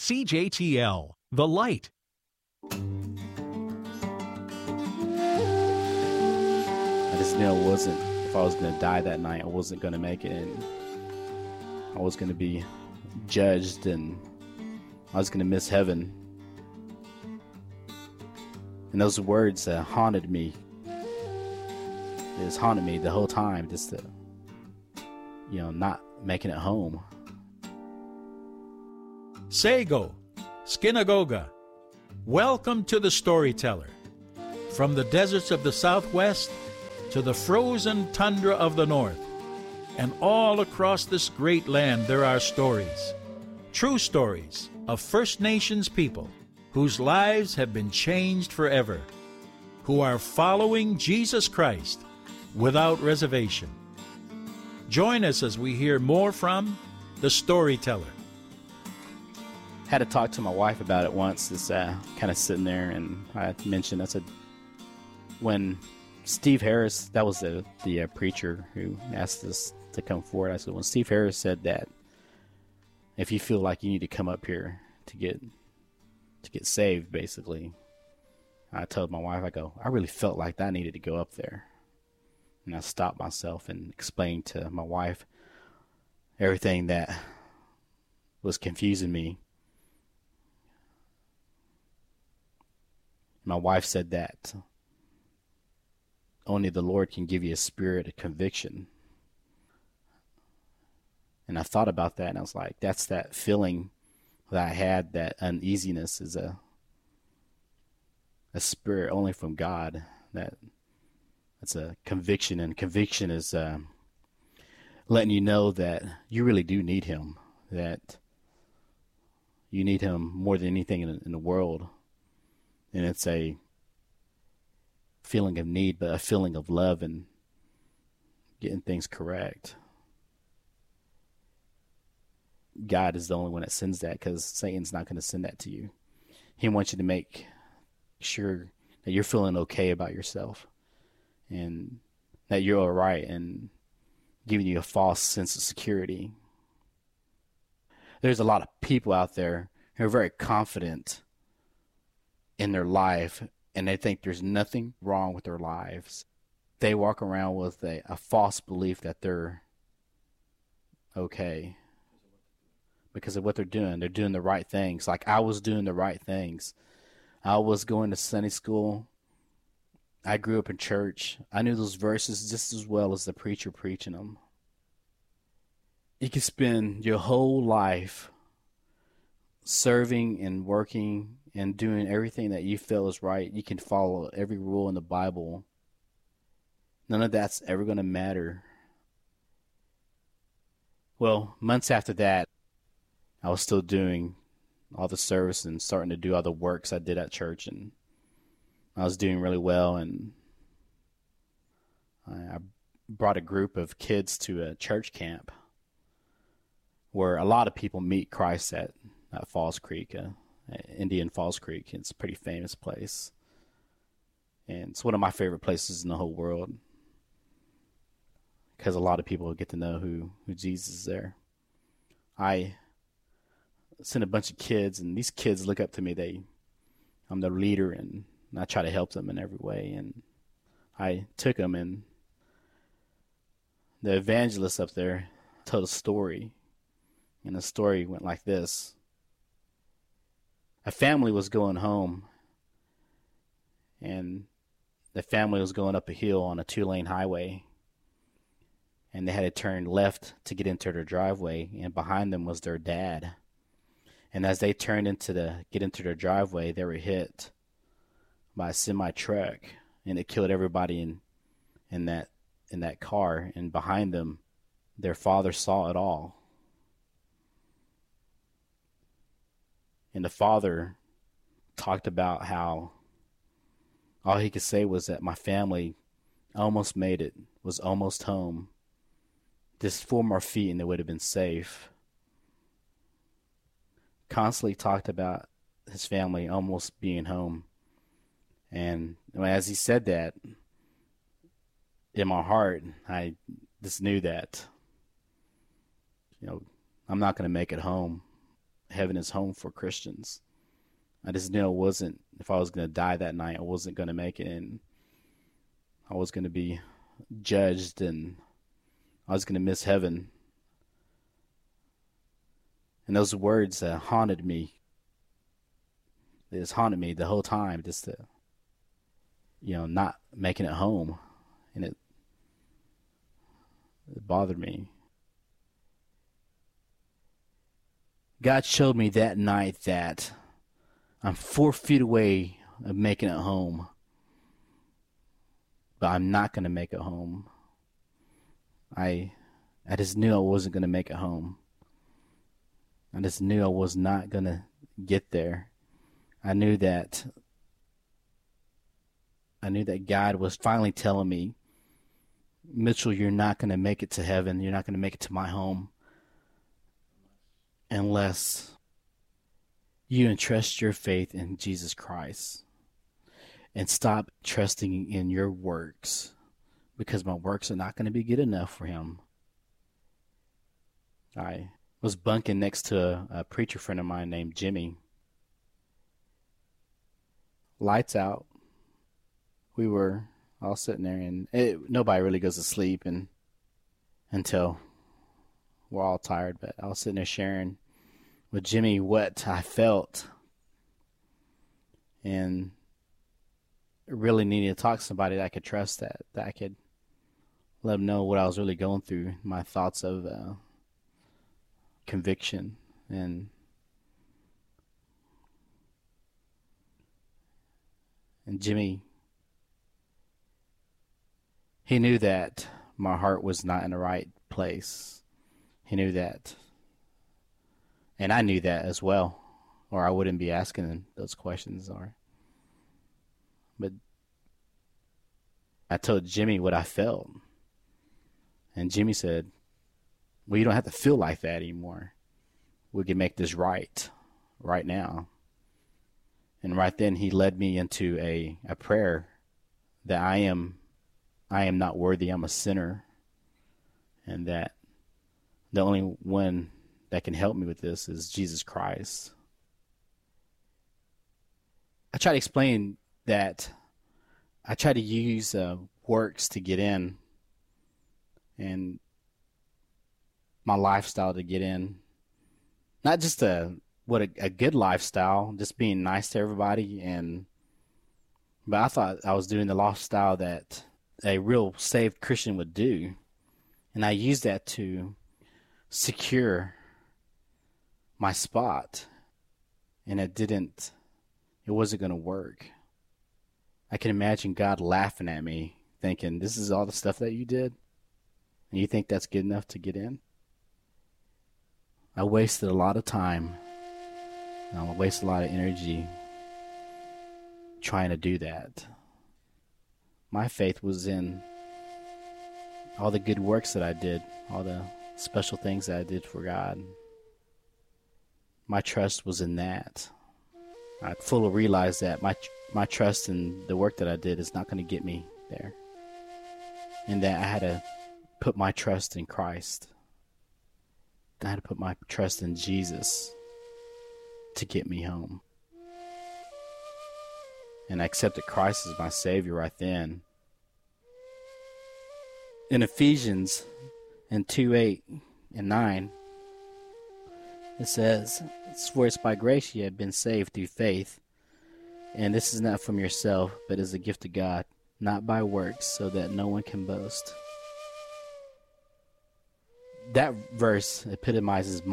CJTL, The Light. I just knew if I was going to die that night, I wasn't going to make it, and I was going to be judged, and I was going to miss heaven. And those words haunted me. It has haunted me the whole time, just to, not making it home. Sego, Skinagoga, welcome to the Storyteller. From the deserts of the Southwest to the frozen tundra of the North, and all across this great land there are stories, true stories of First Nations people whose lives have been changed forever, who are following Jesus Christ without reservation. Join us as we hear more from the Storyteller. Had to talk to my wife about it once, just kind of sitting there, and I mentioned, I said, when Steve Harris, that was the preacher who asked us to come forward, I said, when Steve Harris said that, if you feel like you need to come up here to get saved, basically, I told my wife, I really felt like I needed to go up there. And I stopped myself and explained to my wife everything that was confusing me. My wife said that only the Lord can give you a spirit of conviction. And I thought about that, and I was like, that's that feeling that I had, that uneasiness is a spirit only from God. That's a conviction, and conviction is letting you know that you really do need Him, that you need Him more than anything in the world. And it's a feeling of need, but a feeling of love and getting things correct. God is the only one that sends that, because Satan's not going to send that to you. He wants you to make sure that you're feeling okay about yourself and that you're all right, and giving you a false sense of security. There's a lot of people out there who are very confident in their life, and they think there's nothing wrong with their lives. They walk around with a false belief that they're okay because of what they're doing. They're doing the right things. Like I was doing the right things. I was going to Sunday school. I grew up in church. I knew those verses just as well as the preacher preaching them. You can spend your whole life serving and working and doing everything that you feel is right. You can follow every rule in the Bible. None of that's ever going to matter. Well, months after that, I was still doing all the service and starting to do all the works I did at church, and I was doing really well, and I brought a group of kids to a church camp where a lot of people meet Christ at Falls Creek, Indian Falls Creek. It's a pretty famous place, and it's one of my favorite places in the whole world because a lot of people get to know who Jesus is there. I sent a bunch of kids, and these kids look up to me. I'm their leader, and I try to help them in every way. And I took them, and the evangelist up there told a story, and the story went like this. A family was going home, and the family was going up a hill on a 2-lane highway, and they had to turn left to get into their driveway, and behind them was their dad. And as they turned get into their driveway, they were hit by a semi-truck, and it killed everybody in that car. And behind them, their father saw it all. And the father talked about how all he could say was that my family almost made it, was almost home. Just 4 more feet and they would have been safe. Constantly talked about his family almost being home. And as he said that, in my heart, I just knew that, I'm not going to make it home. heaven is home for Christians. I just knew if I was going to die that night, I wasn't going to make it, and I was going to be judged, and I was going to miss heaven. And those words haunted me. It just haunted me the whole time, just to, not making it home. And it bothered me. God showed me that night that I'm 4 feet away of making it home, but I'm not going to make it home. I just knew I wasn't going to make it home. I just knew I was not going to get there. I knew that God was finally telling me, Mitchell, you're not going to make it to heaven. You're not going to make it to my home unless you entrust your faith in Jesus Christ and stop trusting in your works, because my works are not going to be good enough for him. I was bunking next to a preacher friend of mine named Jimmy. Lights out. We were all sitting there, and nobody really goes to sleep until we're all tired. But I was sitting there sharing with Jimmy what I felt, and really needed to talk to somebody that I could trust, that I could let them know what I was really going through, my thoughts of conviction. And Jimmy, he knew that my heart was not in the right place. He knew that. And I knew that as well, or I wouldn't be asking those questions. But I told Jimmy what I felt. And Jimmy said, well, you don't have to feel like that anymore. We can make this right now. And right then he led me into a prayer that I am not worthy, I'm a sinner, and that the only one that can help me with this is Jesus Christ. I try to explain that I try to use works to get in, and my lifestyle to get in. Not just a good lifestyle, just being nice to everybody, but I thought I was doing the lifestyle that a real saved Christian would do, and I used that to secure my spot, and it wasn't going to work. I can imagine God laughing at me, thinking, this is all the stuff that you did, and you think that's good enough to get in? I wasted a lot of time, and I wasted a lot of energy trying to do that. My faith was in all the good works that I did, all the special things that I did for God. My trust was in that. I fully realized that my trust in the work that I did is not going to get me there, and that I had to put my trust in Christ. I had to put my trust in Jesus to get me home. And I accepted Christ as my Savior right then. In Ephesians in 2:8 and 9, it says, "For it's by grace you have been saved through faith, and this is not from yourself, but is a gift of God, not by works, so that no one can boast." That verse epitomizes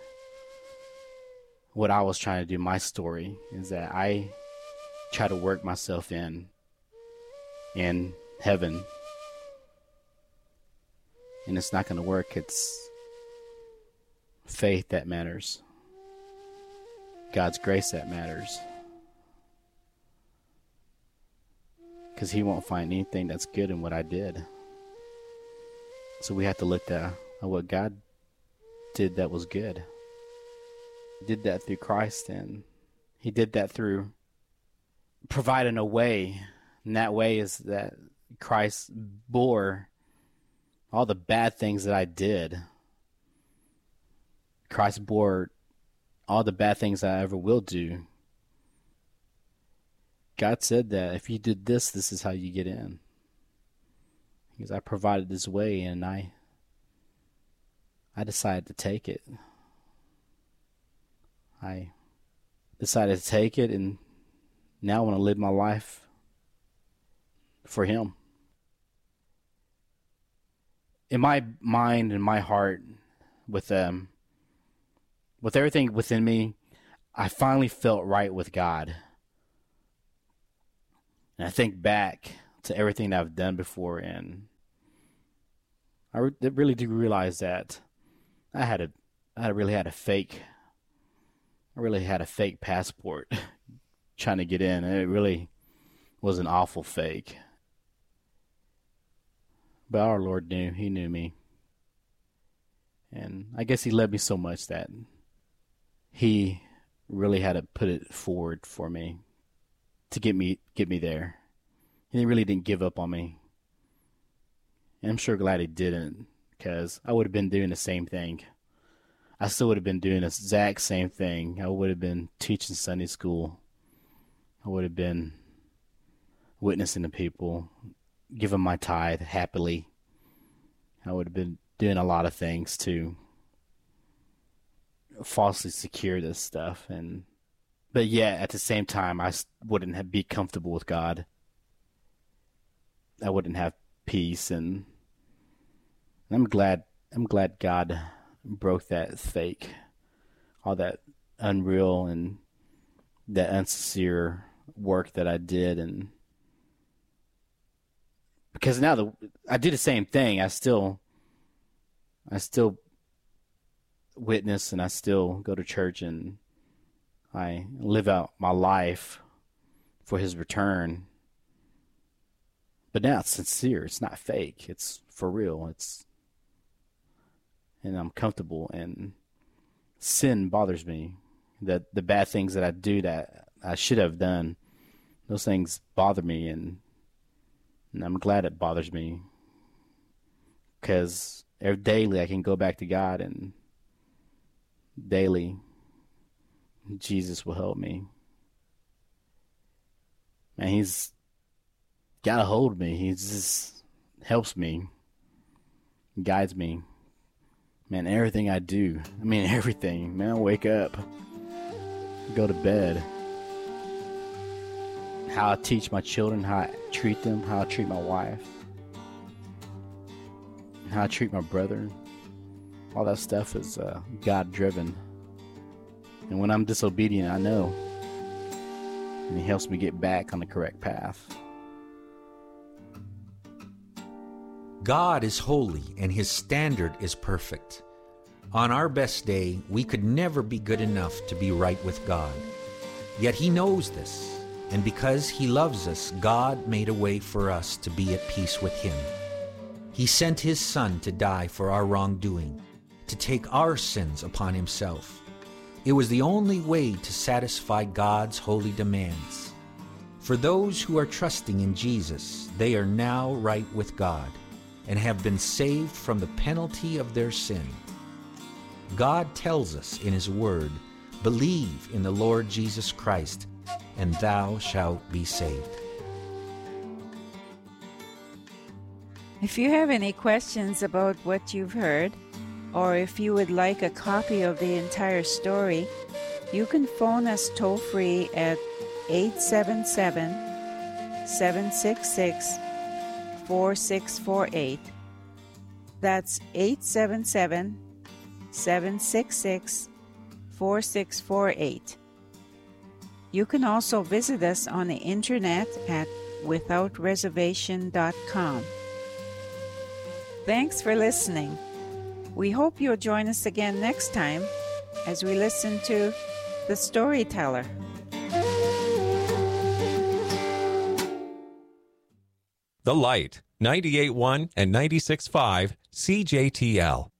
what I was trying to do, my story, is that I try to work myself in heaven, and it's not going to work. It's faith that matters, God's grace that matters, because he won't find anything that's good in what I did. So we have to look at what God did that was good. He did that through Christ, and he did that through providing a way, and that way is that Christ bore all the bad things that I did. Christ bore all the bad things I ever will do, God said that if you did this, this is how you get in. Because I provided this way, and I decided to take it. I decided to take it, and now I want to live my life for Him. In my mind and my heart, with everything within me, I finally felt right with God. And I think back to everything that I've done before, and I really do realize that I really had a fake passport trying to get in, and it really was an awful fake. But our Lord knew. He knew me. And I guess He loved me so much that He really had to put it forward for me to get me there. And He really didn't give up on me. And I'm sure glad He didn't, because I would have been doing the same thing. I still would have been doing the exact same thing. I would have been teaching Sunday school. I would have been witnessing to people, giving my tithe happily. I would have been doing a lot of things to falsely secure this stuff. But yet, at the same time, I wouldn't be comfortable with God. I wouldn't have peace, and I'm glad God broke that fake, all that unreal and that insincere work that I did. And because now I do the same thing. I still witness, and I still go to church, and I live out my life for His return. But now it's sincere. It's not fake. It's for real. And I'm comfortable, and sin bothers me. The bad things that I do that I should have done, those things bother me, and I'm glad it bothers me, because daily I can go back to God, and daily Jesus will help me. And He's got a hold of me. He just helps me, guides me. Man, everything I do, everything. Man, I wake up, go to bed. How I teach my children, how I treat them, how I treat my wife, how I treat my brother. All that stuff is God-driven. And when I'm disobedient, I know. And He helps me get back on the correct path. God is holy, and His standard is perfect. On our best day, we could never be good enough to be right with God. Yet He knows this, and because He loves us, God made a way for us to be at peace with Him. He sent His Son to die for our wrongdoing, to take our sins upon Himself. It was the only way to satisfy God's holy demands. For those who are trusting in Jesus, they are now right with God, and have been saved from the penalty of their sin. God tells us in His Word, "Believe in the Lord Jesus Christ, and thou shalt be saved." If you have any questions about what you've heard, or if you would like a copy of the entire story, you can phone us toll-free at 877-766-4648. That's 877-766-4648. You can also visit us on the internet at withoutreservation.com. Thanks for listening. We hope you'll join us again next time as we listen to The Storyteller. The Light, 98.1 and 96.5 CJTL.